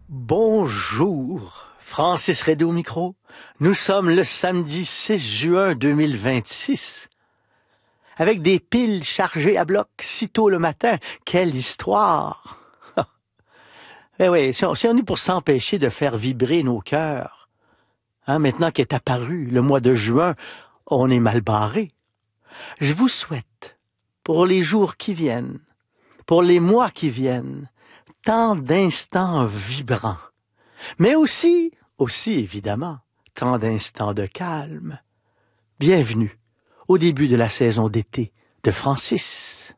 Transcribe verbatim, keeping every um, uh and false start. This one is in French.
Bonjour, Francis Redé au micro. Nous sommes le samedi six juin deux mille vingt-six. Avec des piles chargées à bloc si tôt le matin, quelle histoire! Eh oui, si on, si on est pour s'empêcher de faire vibrer nos cœurs, hein, maintenant qu'est apparu le mois de juin, on est mal barré. Je vous souhaite, pour les jours qui viennent, pour les mois qui viennent, tant d'instants vibrants, mais aussi, aussi évidemment, tant d'instants de calme. Bienvenue au début de la saison d'été de Francis.